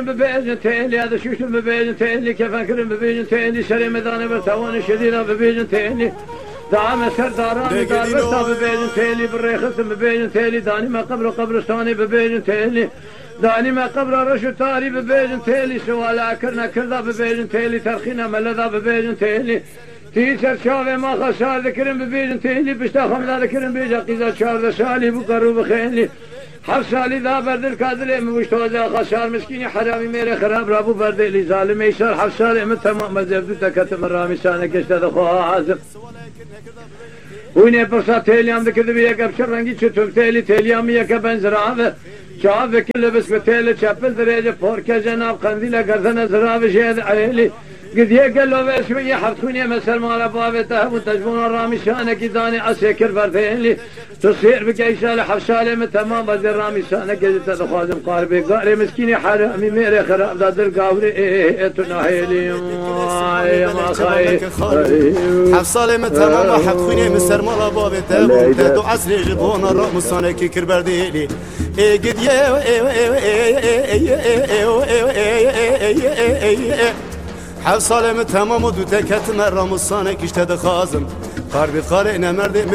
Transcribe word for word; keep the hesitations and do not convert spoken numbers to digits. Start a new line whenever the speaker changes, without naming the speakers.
ببيجن تيلي هذا شوشو ببيجن تيلي كيف أكرم ببيجن تيلي شري ميداني برتواني شديرة ببيجن تيلي دعم سرداراني دار بستا ببيجن تيلي بالريخص ببيجن تيلي داني ما قبر قبرستاني ببيجن تيلي داني ما قبر رشو تاري ببيجن تيلي سوالا كرنا كردا ببيجن تيلي ترخينا ملذا ببيجن تيلي تيسر شافي ما خسار ذكرن ببيجن تيلي بشتا خمدا ذكرن بيجا قيزا شار شالي بقرو بخيلي حفصالي ذا برد الكادلي مشتوزا خسار مسكيني حرامي ميري خراب رابو برد اللي ظالم يسار حفصالي من تمام مزبدو تكتم الرامي سانك اشتاد خوها عازم ويني برسا تيليام ذكر بيك ابشر رنگي چطور تيلي تيليام يكا بنزرابه شاف كل بس بتيلي چپل دريجه پوركا جناب قنديلا گردن زرابه شهد عيلي قد يقل له باسمي حفتوني مثل مال بابته وتجبون الرامي شانك داني عسكر بردينلي تصير بكيشال حفشالي من تمام بدر رامي شانك قد تدخازم قاربي قاري مسكيني حرامي ميري خراب دادر قاوري ايه تناهيلي ما خاي
حفصالي من تمام حفتوني مثل مال بابته وتدو عسلي جبون الرامي شانك كر بردينلي ايه قد يه حفصالي من تمام ودو تكت مرة مصانك اشتد خازم قاربي خالي نمرد